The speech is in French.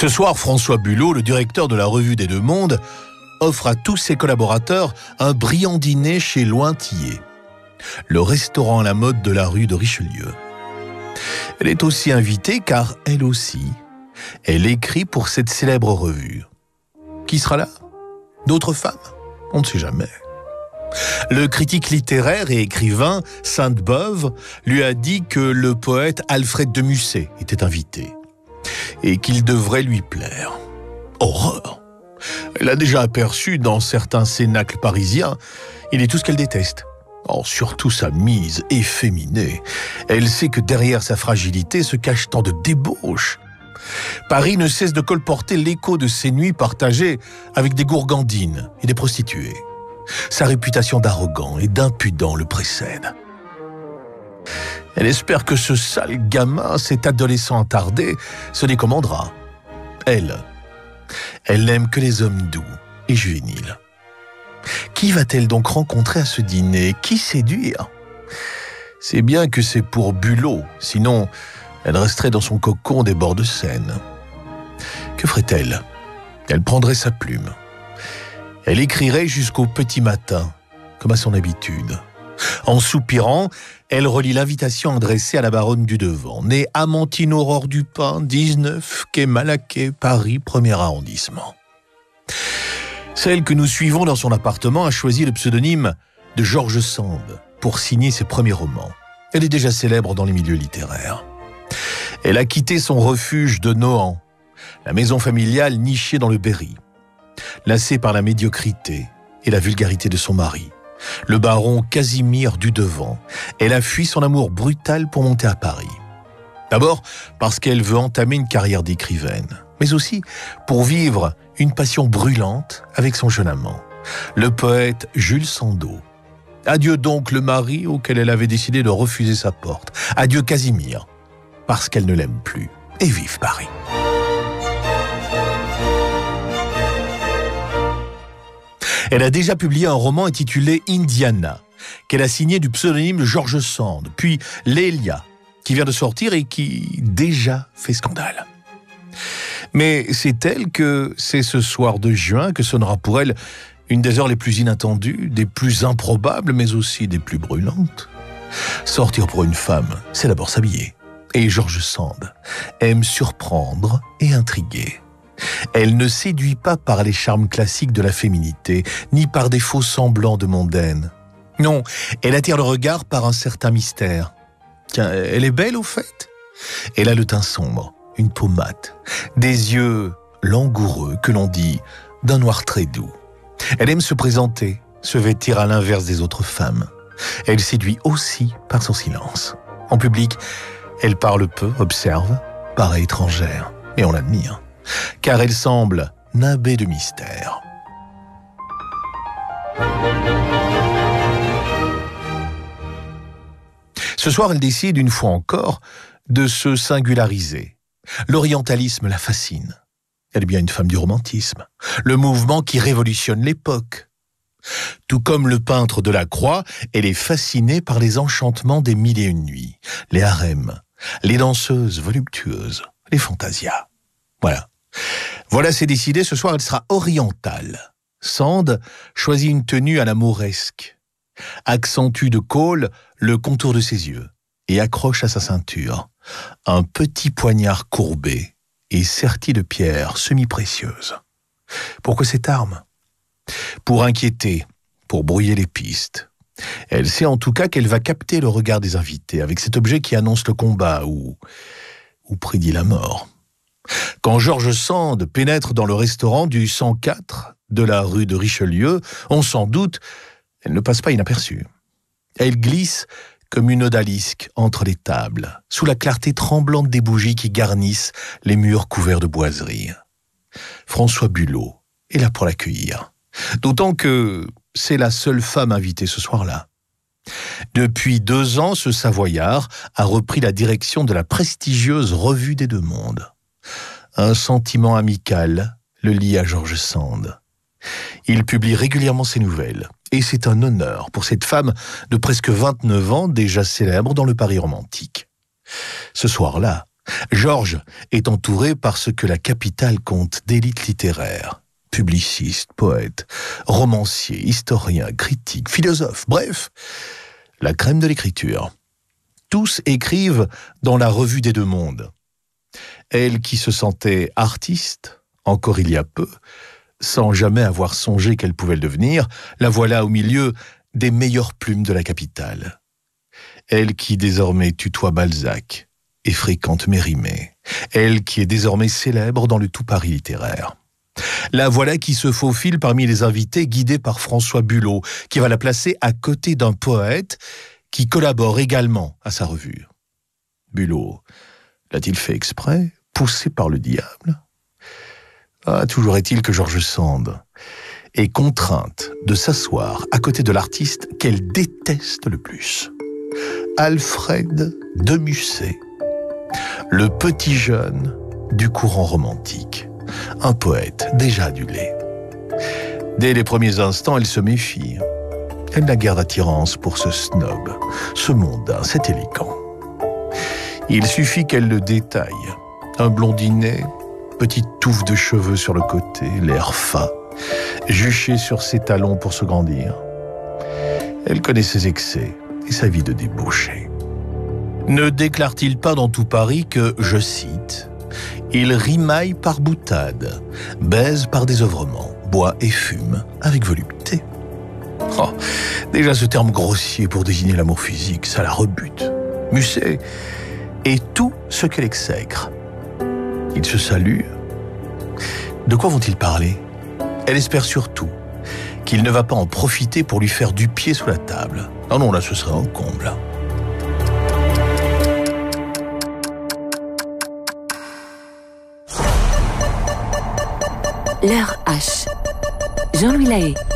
Ce soir, François Bulot, le directeur de la Revue des Deux Mondes, offre à tous ses collaborateurs un brillant dîner chez Lointillet, le restaurant à la mode de la rue de Richelieu. Elle est aussi invitée car, elle aussi, elle écrit pour cette célèbre revue. Qui sera là? D'autres femmes? On ne sait jamais. Le critique littéraire et écrivain Sainte-Beuve lui a dit que le poète Alfred de Musset était invité et qu'il devrait lui plaire. Horreur! Elle a déjà aperçu dans certains cénacles parisiens, il est tout ce qu'elle déteste. Or, surtout sa mise efféminée. Elle sait que derrière sa fragilité se cache tant de débauche. Paris ne cesse de colporter l'écho de ses nuits partagées avec des gourgandines et des prostituées. Sa réputation d'arrogant et d'impudent le précède. Elle espère que ce sale gamin, cet adolescent attardé, se décommandera. Elle n'aime que les hommes doux et juvéniles. Qui va-t-elle donc rencontrer à ce dîner? Qui séduire? C'est bien que c'est pour Bulot, sinon elle resterait dans son cocon des bords de Seine. Que ferait-elle? Elle prendrait sa plume. Elle écrirait jusqu'au petit matin, comme à son habitude. En soupirant, elle relit l'invitation adressée à la baronne du Devant, née Amantine Aurore Dupin, 19, quai Malaquais, Paris, 1er arrondissement. Celle que nous suivons dans son appartement a choisi le pseudonyme de George Sand pour signer ses premiers romans. Elle est déjà célèbre dans les milieux littéraires. Elle a quitté son refuge de Nohant, la maison familiale nichée dans le Berry. Lassée par la médiocrité et la vulgarité de son mari, le baron Casimir du Devant, elle a fui son amour brutal pour monter à Paris. D'abord parce qu'elle veut entamer une carrière d'écrivaine, mais aussi pour vivre une passion brûlante avec son jeune amant, le poète Jules Sandeau. Adieu donc le mari auquel elle avait décidé de refuser sa porte. Adieu Casimir, parce qu'elle ne l'aime plus. Et vive Paris. Elle a déjà publié un roman intitulé Indiana, qu'elle a signé du pseudonyme George Sand, puis Lélia, qui vient de sortir et qui déjà fait scandale. Mais c'est elle que c'est ce soir de juin que sonnera pour elle une des heures les plus inattendues, des plus improbables, mais aussi des plus brûlantes. Sortir pour une femme, c'est d'abord s'habiller. Et George Sand aime surprendre et intriguer. Elle ne séduit pas par les charmes classiques de la féminité, ni par des faux semblants de mondaine. Non, elle attire le regard par un certain mystère. Tiens, elle est belle au fait? Elle a le teint sombre, une peau mate, des yeux langoureux que l'on dit d'un noir très doux. Elle aime se présenter, se vêtir à l'inverse des autres femmes. Elle séduit aussi par son silence. En public, elle parle peu, observe, paraît étrangère, et on l'admire, car elle semble nimbée de mystère. Ce soir, elle décide, une fois encore, de se singulariser. L'orientalisme la fascine. Elle est bien une femme du romantisme, le mouvement qui révolutionne l'époque. Tout comme le peintre Delacroix, elle est fascinée par les enchantements des 1001 nuits, les harems, les danseuses voluptueuses, les fantasias. Voilà, c'est décidé, ce soir elle sera orientale. Sand choisit une tenue à la mauresque, accentue de col le contour de ses yeux et accroche à sa ceinture un petit poignard courbé et serti de pierres semi-précieuses. Pourquoi cette arme? Pour inquiéter, pour brouiller les pistes. Elle sait en tout cas qu'elle va capter le regard des invités avec cet objet qui annonce le combat ou prédit la mort. Quand George Sand pénètre dans le restaurant du 104 de la rue de Richelieu, on s'en doute, elle ne passe pas inaperçue. Elle glisse comme une odalisque entre les tables, sous la clarté tremblante des bougies qui garnissent les murs couverts de boiseries. François Bulot est là pour l'accueillir, d'autant que c'est la seule femme invitée ce soir-là. Depuis 2 ans, ce Savoyard a repris la direction de la prestigieuse Revue des Deux Mondes. Un sentiment amical le lie à George Sand. Il publie régulièrement ses nouvelles, et c'est un honneur pour cette femme de presque 29 ans, déjà célèbre dans le Paris romantique. Ce soir-là, Georges est entouré par ce que la capitale compte d'élite littéraire. Publicistes, poètes, romanciers, historiens, critiques, philosophes, bref, la crème de l'écriture. Tous écrivent dans la Revue des Deux Mondes. Elle qui se sentait artiste, encore il y a peu, sans jamais avoir songé qu'elle pouvait le devenir, la voilà au milieu des meilleures plumes de la capitale. Elle qui désormais tutoie Balzac et fréquente Mérimée. Elle qui est désormais célèbre dans le tout Paris littéraire. La voilà qui se faufile parmi les invités, guidée par François Bulot, qui va la placer à côté d'un poète qui collabore également à sa revue. Bulot l'a-t-il fait exprès, poussé par le diable ? Toujours est-il que George Sand est contrainte de s'asseoir à côté de l'artiste qu'elle déteste le plus. Alfred de Musset, le petit jeune du courant romantique, un poète déjà adulé. Dès les premiers instants, elle se méfie. Elle n'a guère d'attirance pour ce snob, ce mondain, cet élégant. Il suffit qu'elle le détaille. Un blondinet, petite touffe de cheveux sur le côté, l'air fin, juché sur ses talons pour se grandir. Elle connaît ses excès et sa vie de débauché. Ne déclare-t-il pas dans tout Paris que, je cite, « Il rimaille par boutade, baise par désœuvrement, boit et fume avec volupté ». Déjà ce terme grossier pour désigner l'amour physique, ça la rebute. Musset est tout ce qu'elle exècre. Ils se saluent. De quoi vont-ils parler ? Elle espère surtout qu'il ne va pas en profiter pour lui faire du pied sous la table. Ah non, là ce serait un comble. L'heure H. Jean-Louis Lahaye.